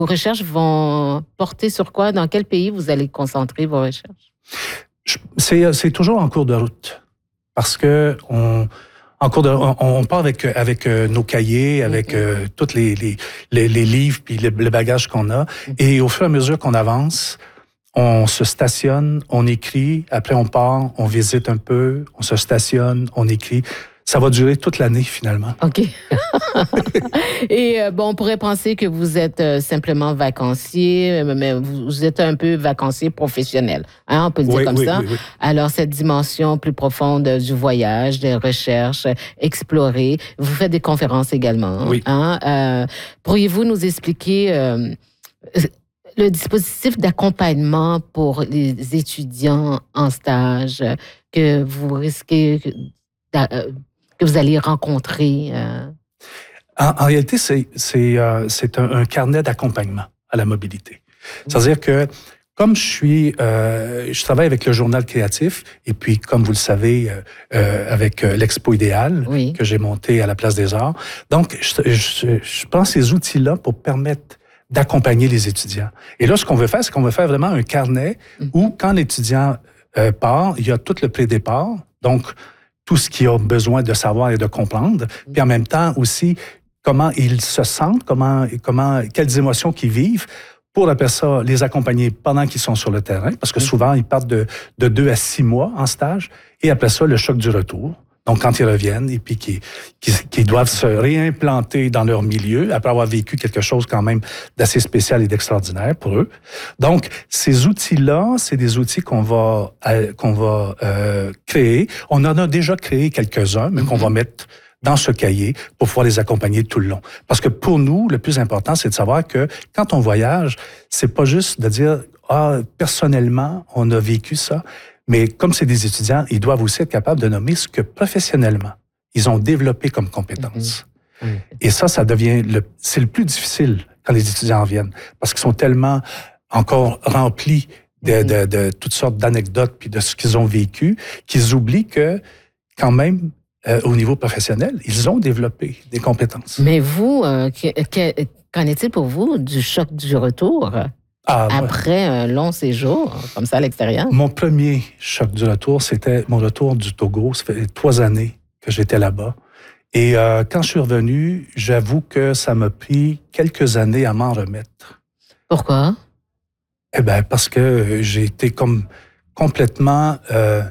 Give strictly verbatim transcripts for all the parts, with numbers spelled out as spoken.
Vos recherches vont porter sur quoi? Dans quel pays vous allez concentrer vos recherches? C'est, c'est toujours en cours de route. Parce que on, en cours de, on, on part avec, avec nos cahiers, avec mm-hmm. euh, tous les, les, les, les livres puis le, le bagage qu'on a. Mm-hmm. Et au fur et à mesure qu'on avance, on se stationne, on écrit, après on part, on visite un peu, on se stationne, on écrit. Ça va durer toute l'année, finalement. OK. Et euh, bon, on pourrait penser que vous êtes euh, simplement vacancier, mais vous êtes un peu vacancier professionnel. Hein, on peut le dire oui, comme oui, ça. Oui, oui. Alors, cette dimension plus profonde du voyage, des recherches, explorer. Vous faites des conférences également. Oui. Hein? Euh, pourriez-vous nous expliquer euh, le dispositif d'accompagnement pour les étudiants en stage que vous risquez... que vous allez rencontrer? Euh... En, en réalité, c'est, c'est, euh, c'est un, un carnet d'accompagnement à la mobilité. C'est-à-dire que, comme je suis, euh, je travaille avec le Journal créatif, et puis, comme vous le savez, euh, euh, avec l'Expo Idéal, oui. que j'ai monté à la Place des Arts. Donc, je, je, je prends ces outils-là pour permettre d'accompagner les étudiants. Et là, ce qu'on veut faire, c'est qu'on veut faire vraiment un carnet mm-hmm. où, quand l'étudiant euh, part, il y a tout le pré-départ. Donc, tout ce qu'ils ont besoin de savoir et de comprendre, puis en même temps aussi comment ils se sentent, comment, comment, quelles émotions qu'ils vivent, pour après ça, les accompagner pendant qu'ils sont sur le terrain, parce que souvent, ils partent de, de deux à six mois en stage, et après ça, le choc du retour. Donc, quand ils reviennent et puis qu'ils, qu'ils, qu'ils doivent se réimplanter dans leur milieu, après avoir vécu quelque chose quand même d'assez spécial et d'extraordinaire pour eux. Donc, ces outils-là, c'est des outils qu'on va, euh, qu'on va euh, créer. On en a déjà créé quelques-uns, mais mm-hmm. qu'on va mettre dans ce cahier pour pouvoir les accompagner tout le long. Parce que pour nous, le plus important, c'est de savoir que quand on voyage, c'est pas juste de dire « Ah, personnellement, on a vécu ça », mais comme c'est des étudiants, ils doivent aussi être capables de nommer ce que professionnellement, ils ont développé comme compétences. Mmh. Mmh. Et ça, ça devient le, c'est le plus difficile quand les étudiants viennent, parce qu'ils sont tellement encore remplis de, mmh. de, de toutes sortes d'anecdotes puis de ce qu'ils ont vécu, qu'ils oublient que, quand même, euh, au niveau professionnel, ils ont développé des compétences. Mais vous, euh, que, que, qu'en est-il pour vous du choc du retour? Ah, après un long séjour, comme ça, à l'extérieur? Mon premier choc du retour, c'était mon retour du Togo. Ça fait trois années que j'étais là-bas. Et euh, quand je suis revenu, j'avoue que ça m'a pris quelques années à m'en remettre. Pourquoi? Eh bien, parce que j'ai été comme complètement... Euh,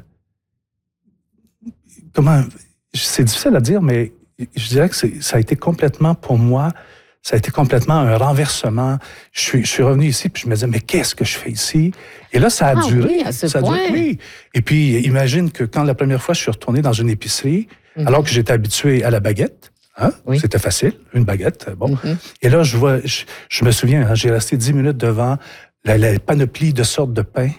comment... C'est difficile à dire, mais je dirais que c'est, ça a été complètement, pour moi... Ça a été complètement un renversement. Je suis, je suis revenu ici, puis je me disais, mais qu'est-ce que je fais ici? Et là, ça a ah duré. Oui, à ce ça point. A duré, oui. Et puis, imagine que quand la première fois, je suis retourné dans une épicerie, mm-hmm. alors que j'étais habitué à la baguette, hein? Oui. C'était facile, une baguette, bon. Mm-hmm. Et là, je vois, je, je me souviens, hein, j'ai resté dix minutes devant la, la panoplie de sortes de pains,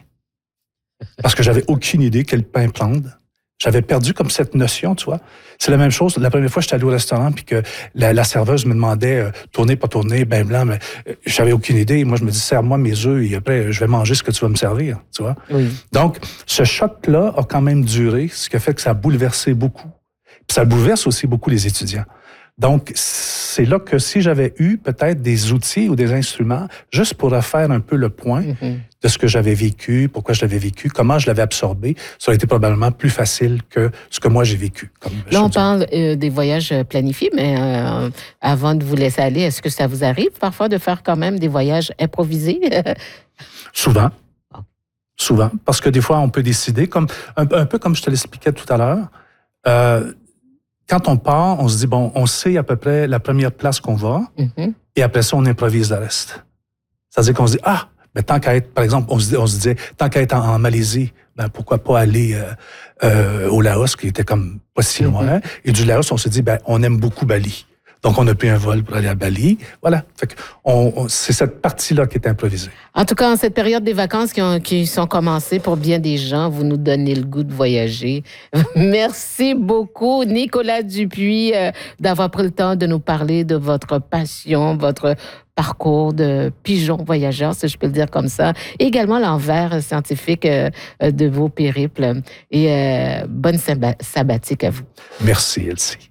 parce que j'avais aucune idée quel pain prendre. J'avais perdu comme cette notion, tu vois. C'est la même chose. La première fois, j'étais allé au restaurant puis que la, la serveuse me demandait euh, tourner, pas tourner, ben blanc, mais euh, j'avais aucune idée. Moi, je me dis, serre-moi mes œufs et après, je vais manger ce que tu vas me servir, tu vois. Oui. Donc, ce choc-là a quand même duré, ce qui a fait que ça a bouleversé beaucoup. Puis ça bouleverse aussi beaucoup les étudiants. Donc, c'est là que si j'avais eu peut-être des outils ou des instruments, juste pour refaire un peu le point mm-hmm. de ce que j'avais vécu, pourquoi je l'avais vécu, comment je l'avais absorbé, ça aurait été probablement plus facile que ce que moi j'ai vécu. Comme là, on parle euh, des voyages planifiés, mais euh, avant de vous laisser aller, est-ce que ça vous arrive parfois de faire quand même des voyages improvisés? Souvent. Souvent. Parce que des fois, on peut décider, comme un, un peu comme je te l'expliquais tout à l'heure, euh, quand on part, on se dit, bon, on sait à peu près la première place qu'on va, mm-hmm. et après ça, on improvise le reste. C'est-à-dire qu'on se dit, ah, mais tant qu'à être, par exemple, on se, dit, on se disait, tant qu'à être en, en Malaisie, ben pourquoi pas aller euh, euh, au Laos, qui était comme pas si loin. Mm-hmm. Et du Laos, on se dit, ben on aime beaucoup Bali. Donc, on a pris un vol pour aller à Bali. Voilà. Fait que on, on, c'est cette partie-là qui est improvisée. En tout cas, en cette période des vacances qui, ont, qui sont commencées pour bien des gens, vous nous donnez le goût de voyager. Merci beaucoup, Nicolas Dupuis, euh, d'avoir pris le temps de nous parler de votre passion, votre parcours de pigeon voyageur, si je peux le dire comme ça. Et également l'envers scientifique euh, de vos périples. Et euh, bonne sabbatique à vous. Merci, Elsie.